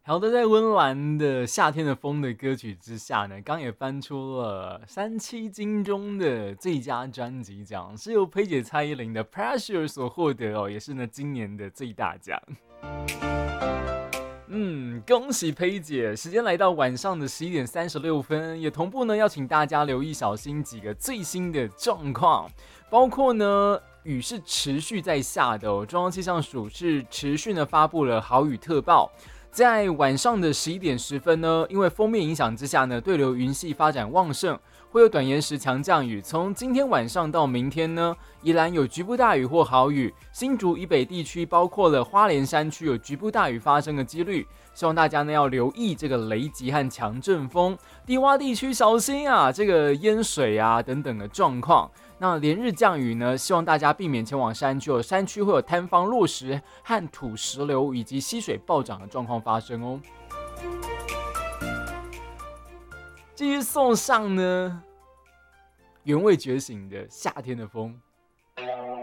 好的，在温岚的《夏天的风》的歌曲之下呢，刚也翻出了37金钟的最佳专辑奖，是由佩姐蔡依林的《Pressure》所获得哦，也是呢今年的最大奖。恭喜佩姐！时间来到晚上的11:36，也同步呢要请大家留意小心几个最新的状况，包括呢雨是持续在下的哦，中央气象署是持续呢发布了豪雨特报。在晚上的11:10呢，因为锋面影响之下呢，对流云系发展旺盛，会有短延时强降雨。从今天晚上到明天呢，宜兰有局部大雨或豪雨，新竹以北地区包括了花莲山区有局部大雨发生的几率。希望大家呢要留意这个雷击和强阵风，低洼地区小心啊，这个淹水啊等等的状况。那连日降雨呢，希望大家避免前往山区，山区会有坍方落石和土石流以及溪水暴涨的状况发生哦。继续送上呢，原味觉醒的夏天的风。